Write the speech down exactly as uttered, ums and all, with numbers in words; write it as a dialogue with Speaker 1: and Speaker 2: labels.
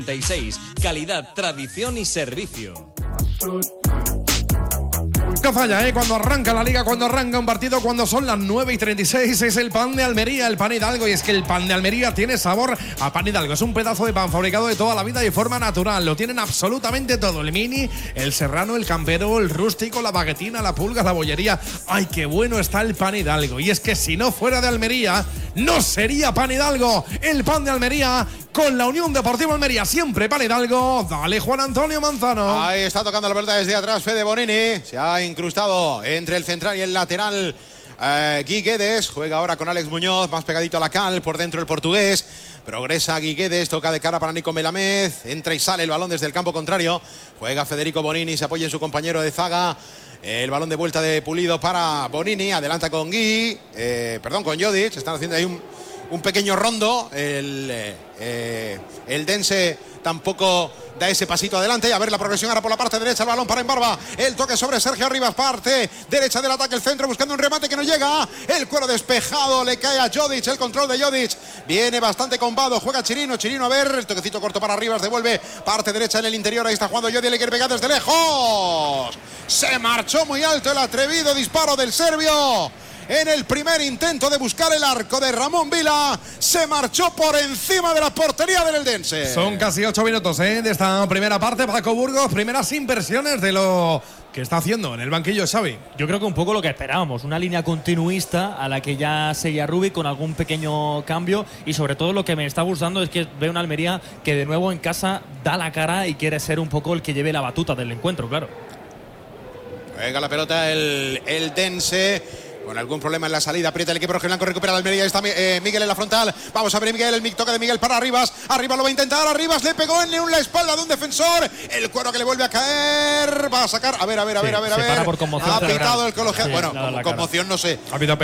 Speaker 1: treinta y seis. Calidad, tradición y servicio.
Speaker 2: No falla, ¿eh? Cuando arranca la liga, cuando arranca un partido, cuando son las nueve y treinta y seis, es el pan de Almería, el pan Hidalgo. Y es que el pan de Almería tiene sabor a pan Hidalgo. Es un pedazo de pan fabricado de toda la vida de forma natural. Lo tienen absolutamente todo. El mini, el serrano, el campero, el rústico, la baguetina, la pulga, la bollería. ¡Ay, qué bueno está el pan Hidalgo! Y es que si no fuera de Almería, no sería pan Hidalgo. El pan de Almería con la Unión Deportiva Almería. Siempre pan Hidalgo. Dale, Juan Antonio Manzano.
Speaker 3: Ahí está tocando la pelota desde atrás Fede Bonini. Se ha incrustado entre el central y el lateral eh, Gui Guedes. Juega ahora con Alex Muñoz, más pegadito a la cal, por dentro el portugués. Progresa Gui Guedes, toca de cara para Nico Melamez. Entra y sale el balón desde el campo contrario. Juega Federico Bonini, se apoya en su compañero de zaga. El balón de vuelta de Pulido para Bonini. Adelanta con Gui, eh, perdón, con Jodic. Están haciendo ahí un, un pequeño rondo. El, eh, el Dense tampoco da ese pasito adelante. A ver la progresión ahora por la parte derecha. El balón para Embarba. El toque sobre Sergio Arribas. Parte derecha del ataque. El centro buscando un remate que no llega. El cuero despejado. Le cae a Jodic. El control de Jodic. Viene bastante combado. Juega Chirino. Chirino a ver. El toquecito corto para Arribas. Devuelve parte derecha en el interior. Ahí está jugando Jodic. Le quiere pegar desde lejos. Se marchó muy alto el atrevido disparo del serbio. En el primer intento de buscar el arco de Ramón Vila, se marchó por encima de la portería del Eldense.
Speaker 2: Son casi ocho minutos ¿eh? de esta primera parte. Paco Burgos, primeras impresiones de lo que está haciendo en el banquillo Xavi.
Speaker 4: Yo creo que un poco lo que esperábamos, una línea continuista a la que ya seguía Rubí con algún pequeño cambio, y sobre todo lo que me está gustando es que veo una Almería que de nuevo en casa da la cara y quiere ser un poco el que lleve la batuta del encuentro, claro.
Speaker 3: Juega la pelota el Eldense. Con algún problema en la salida, aprieta el equipo rojiblanco, recupera la Almería. Ahí está eh, Miguel en la frontal. Vamos a ver Miguel, el toque de Miguel para Arribas. Arribas lo va a intentar. Arribas le pegó en la espalda de un defensor. El cuero que le vuelve a caer. Va a sacar. A ver, a ver, a ver, a ver. A ver.
Speaker 4: Por conmoción
Speaker 3: ha pitado el colegiado.
Speaker 4: sí,
Speaker 3: bueno, como conmoción no sé.
Speaker 2: Ha pitado